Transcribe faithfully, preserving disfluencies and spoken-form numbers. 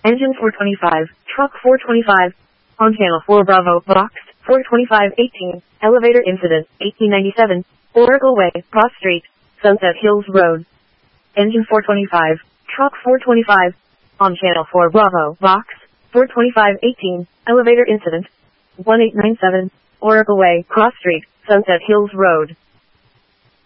Engine four twenty-five, truck four twenty-five, on channel four Bravo, box, four twenty-five eighteen, elevator incident, eighteen ninety-seven, Oracle Way, Cross Street, Sunset Hills Road. Engine four twenty-five, truck four twenty-five, on channel four Bravo, box, four twenty-five eighteen, elevator incident, one eight nine seven, Oracle Way, Cross Street, Sunset Hills Road.